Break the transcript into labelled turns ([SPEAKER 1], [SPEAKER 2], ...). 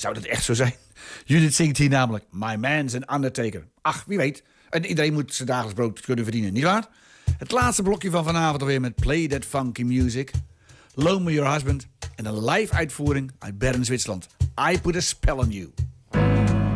[SPEAKER 1] Zou dat echt zo zijn? Judith zingt hier namelijk My Man's an Undertaker. Ach, wie weet. En iedereen moet zijn dagelijks brood kunnen verdienen, nietwaar? Het laatste blokje van vanavond alweer met Play That Funky Music. Loan Me Your Husband. En een live uitvoering uit Bern, Zwitserland. I Put a Spell on You.